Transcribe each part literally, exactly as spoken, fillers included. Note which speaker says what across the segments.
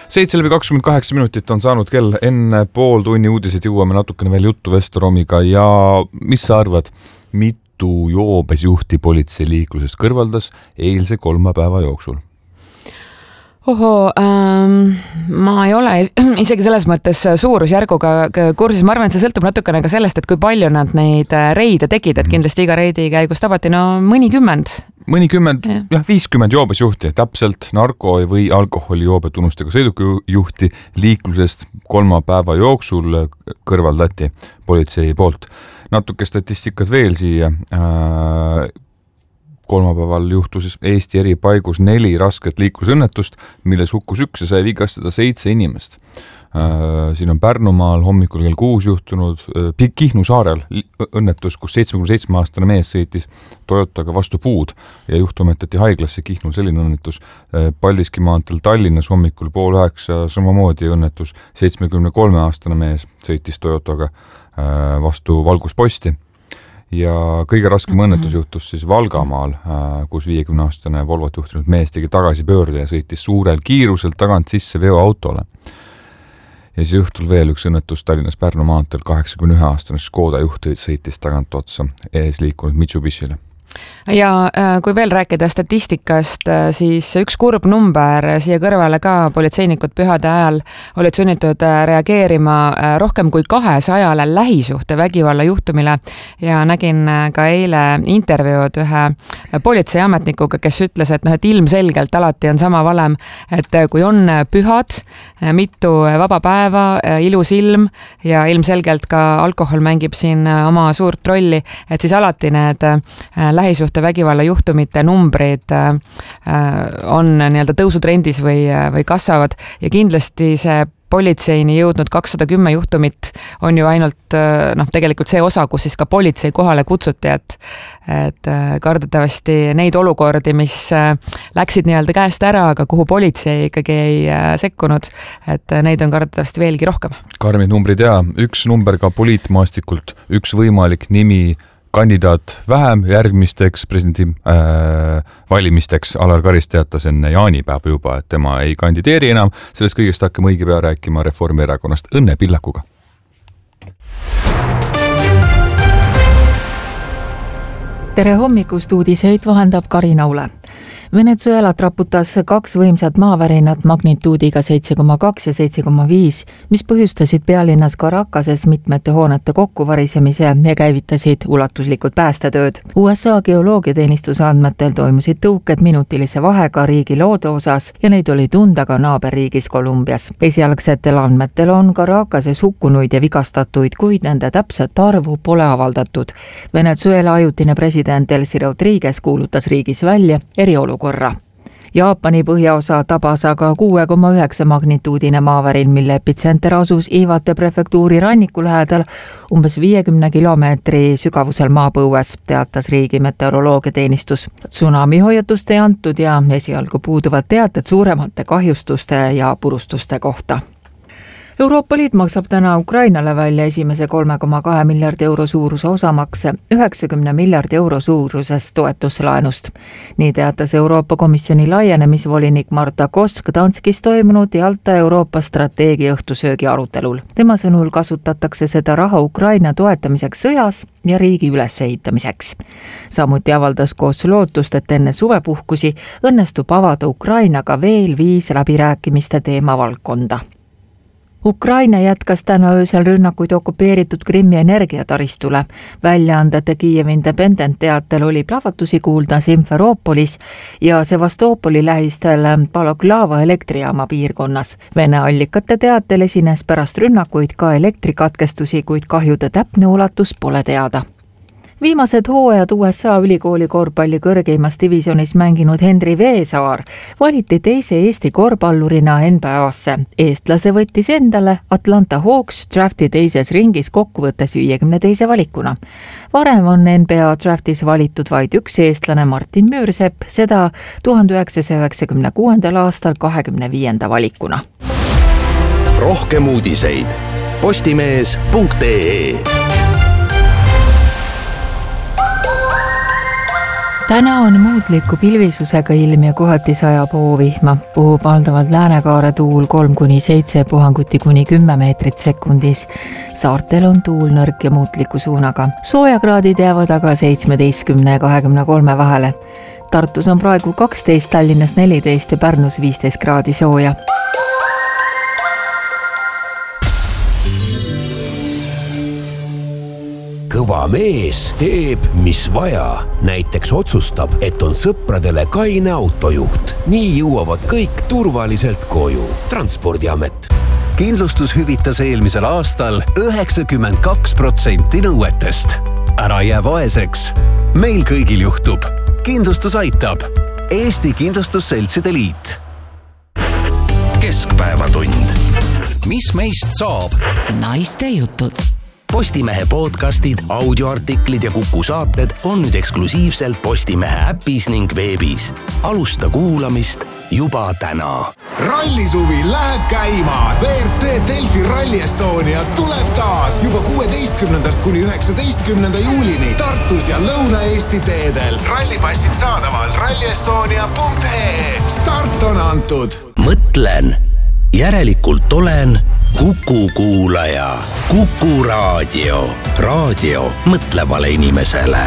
Speaker 1: seitse läbi kakskümmend kaheksa minutit on saanud kell, enne pool tunni uudised jõuame natukene veel juttu Vesteromiga ja mis sa arvad, mitu joobesjuhti politsei liiklusest kõrvaldas eilse kolmapäeva jooksul?
Speaker 2: Oho, ähm, ma ei ole isegi selles mõttes suurusjärguga kursis. Ma arvan, et see sõltub natukene ka sellest, et kui palju nad neid reide tegid, et kindlasti iga reidi käigus tabati, no mõnikümmend.
Speaker 1: Mõnikümmend, jah, viiskümmend joobesjuhti, täpselt narko- või alkoholi joobetunnustega sõidukijuhti liiklusest kolmapäeva jooksul kõrvaldati politsei poolt. Natuke statistikat veel siia. Äh, kolmapäeval juhtus Eesti eri paigus neli rasket liiklusõnnetust, milles hukkus üks ja sai vigastada seitse inimest. Siin on Pärnumaal hommikul kell kuus juhtunud Kihnu saarel õnnetus, kus seitsmekümne seitsme aastane mees sõitis Toyotaga vastu puud ja juhtumetati haiglasse Kihnul selline õnnetus. Paldiski maanteel Tallinnas hommikul pool üheksa samamoodi õnnetus. seitsmekümne kolme aastane mees sõitis Toyotaga vastu valgusposti. Ja kõige raskem õnnetus juhtus siis Valgamaal, kus viiekümne aastane Volvot juhtinud mees tegi tagasi pöörde ja sõitis suurel kiirusel tagant sisse veoautole. Ja siis õhtul veel üks õnnetus Tallinnas Pärnu maanteel kaheksakümne ühe aastane Škoda juht sõitis tagant otsa ees liikunud Mitsubishile.
Speaker 2: Ja kui veel rääkida statistikast, siis üks kurb number siia kõrvale ka politseinikud pühade ajal olid sunnitud reageerima rohkem kui kahesajale lähisuhte vägivalla juhtumile ja nägin ka eile intervjuud ühe politseiametnikuga, kes ütles, et, noh, et ilmselgelt alati on sama valem, et kui on pühad, mitu vaba päeva, ilus ilm ja ilmselgelt ka alkohol mängib siin oma suurt rolli, et siis alati need lähisuhte vägivalla juhtumite numbrid on nii-öelda tõusutrendis või, või kasvavad ja kindlasti see politseini jõudnud kakssada kümme juhtumit on ju ainult noh, tegelikult see osa, kus siis ka politsei kohale kutsuti, et, et kardetavasti neid olukordi, mis läksid nii-öelda käest ära, aga kuhu politsei ikkagi ei sekkunud, et neid on kardetavasti veelgi rohkem.
Speaker 1: Karmid numbrid ja üks number ka poliitmaastikult, üks võimalik nimi kandidaat vähem järgmisteks presidendi äh, valimisteks. Alar Karis teatas enne jaanipäeva juba, et tema ei kandideeri enam. Sellest kõigest hakkame õige pea rääkima Reformierakonnast Õnne Pillakuga.
Speaker 3: Tere hommikust, uudiseid vahendab Karina Ule. Venezuelat raputas kaks võimsat maavärinat magnituudiga seitse koma kaks ja seitse koma viis, mis põhjustasid pealinnas Caracases mitmete hoonete kokkuvarisemise ja käivitasid ulatuslikud päästetööd. U S A geoloogiateenistuse andmetel toimusid tõuked minutilise vahega riigi loode osas ja neid oli tunda ka naaberriigis Kolumbias. Esialgsetel andmetel on Caracases hukkunuid ja vigastatuid, kuid nende täpset arvu pole avaldatud. Venezuela ajutine president Elsi Rodriguez kuulutas riigis välja eriolu korra. Jaapani põhjaosa tabas aga kuue koma üheksa magnituudine maavärin, mille epitsenter asus Iwate prefektuuri ranniku lähedal umbes viiekümne kilomeetri sügavusel maapõues, teatas riigi meteoroloogiateenistus. Tsunami hoiatust ei antud ja esialgu puuduvad teated suuremate kahjustuste ja purustuste kohta. Euroopa Liit maksab täna Ukrainale välja esimese kolme koma kahe miljardi euro suuruse osamakse üheksakümne miljardi euro suurusest toetuslaenust. Nii teatas Euroopa Komisjoni laienemisvolinik Marta Kosk Danskis toimunud Jalta Euroopa strateegia õhtusöögi arutelul. Tema sõnul kasutatakse seda raha Ukraina toetamiseks sõjas ja riigi ülesehitamiseks. Samuti avaldas koos lootust, et enne suvepuhkusi õnnestub avada Ukrainaga veel viis läbirääkimiste teemavaldkonda. Ukraina jätkas täna öösel rünnakuid okupeeritud Krimmi energiataristule. Väljaandete Kiev Independent teatel oli plahvatusi kuulda Simferoopolis ja Sevastopoli lähistel Baloklava elektrijaama piirkonnas. Vene allikate teatel esines pärast rünnakuid ka elektrikatkestusi, kuid kahjude täpne ulatus pole teada. Viimased hooajad U S A ülikooli korvpalli kõrgeimas divisionis mänginud Henri Veesaar valiti teise Eesti korvpallurina N B A-sse. Eestlase võttis endale Atlanta Hawks drafti teises ringis kokkuvõttes viiekümne teise valikuna. Varem on N B A draftis valitud vaid üks eestlane Martin Müürsepp, seda tuhande üheksasaja üheksakümne kuuendal aastal kahekümne viienda valikuna.
Speaker 4: Rohkem uudiseid postimees punkt ee.
Speaker 3: täna on muutliku pilvisusega ilm ja kohati sajab hoovihma. Puhub valdavalt läänekaare tuul kolm kuni seitse, puhanguti kuni kümme meetrit sekundis. Saartel on tuul nõrk ja muutliku suunaga. Soojakraadid jäävad aga seitsmeteistkümne ja kahekümne kolme vahele. Tartus on praegu kaksteist, Tallinnas neliteist ja Pärnus viisteist kraadi sooja.
Speaker 4: Kõva mees teeb, mis vaja. Näiteks otsustab, et on sõpradele kaine autojuht. Nii jõuavad kõik turvaliselt koju. Transpordiamet.
Speaker 5: Kindlustus hüvitas eelmisel aastal üheksakümmend kaks protsenti nõuetest. Ära jää vaeseks. Meil kõigil juhtub. Kindlustus aitab. Eesti Kindlustusseltside Liit.
Speaker 4: Keskpäevatund. Mis meist saab?
Speaker 6: Naiste jutud.
Speaker 4: Postimehe podcastid, audioartiklid ja Kuku saated on nüüd eksklusiivselt Postimehe äpis ning veebis. Alusta kuulamist juba täna.
Speaker 7: Rallisuvi läheb käima. V R C Delfi Rally Estonia tuleb taas juba kuueteistkümnendast kuni üheksateistkümnenda juulini Tartus ja Lõuna-Eesti teedel. Rallipassid saadaval ralli estonia punkt ee. Start on antud.
Speaker 4: Mõtlen. Järelikult olen Kuku kuulaja. Kuku raadio. Raadio mõtlevale inimesele.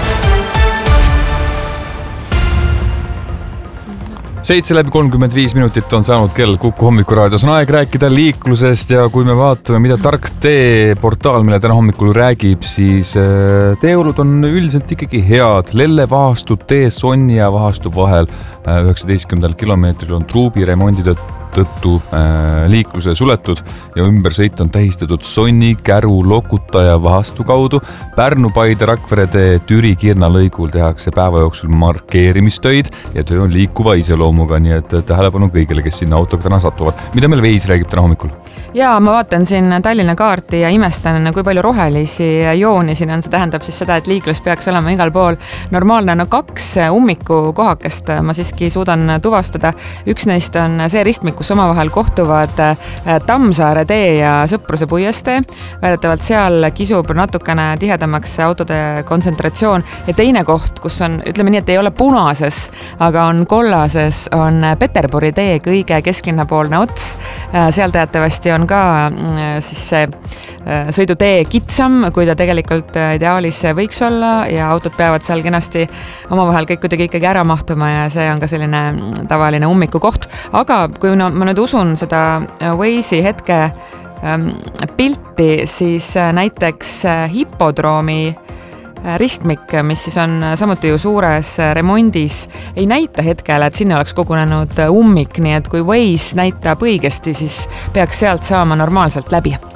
Speaker 1: seitse läbi kolmkümmend viis minutit on saanud kell Kuku hommikuraadios. On aeg rääkida liiklusest ja kui me vaatame, mida Tark tee portaal meile täna hommikul räägib, siis teeolud on üldiselt ikkagi head. Lelle Vahastu tee Sonja Vahastu vahel üheksateistkümnendal kilomeetril on truubi remondi tõttu liikluse suletud ja ümbersõit on tähistatud Sonni, Käru, Lokuta ja Vahastu kaudu. Pärnu, Paide, Rakvere tee Türi Kirna lõigul tehakse päeva jooksul markeerimistöid ja töö on liikuva iseloomuga, nii et tähelepanu kõigile, kes sinna autoga täna satuvad. Mida meil Veis räägib täna hommikul?
Speaker 2: Jaa, ma vaatan siin Tallinna kaarti ja imestan, kui palju rohelisi jooni siin on. See tähendab siis seda, et liiklus peaks olema igal pool normaalne. No kaks ummiku kohakest ma siiski suudan tuvastada. Üks neist on see ristmik, kus omavahel kohtuvad Tammsaare tee ja Sõpruse puiestee. Väidetavalt seal kisub natukene tihedamaks autode kontsentratsioon. Ja teine koht, kus on, ütleme nii, et ei ole punases, aga on kollases, on Peterburi tee kõige kesklinnapoolne ots. Seal teatavasti on ka siis see sõidutee kitsam, kui ta tegelikult ideaalis võiks olla ja autod peavad seal kenasti omavahel kõik kuidagi ikkagi ära mahtuma ja see on ka selline tavaline ummiku koht. Aga kui no, ma nüüd usun seda Waze'i hetke pilti, siis näiteks hipodroomi ristmik, mis siis on samuti ju suures remondis, ei näita hetkele, et sinna oleks kogunenud ummik, nii et kui Waze näitab õigesti, siis peaks sealt saama normaalselt läbi.